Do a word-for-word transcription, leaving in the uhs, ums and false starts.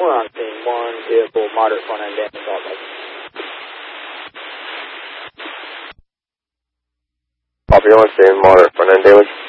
We're on scene. One vehicle, moderate front end damage. All right. Copy, one scene, moderate front end damage.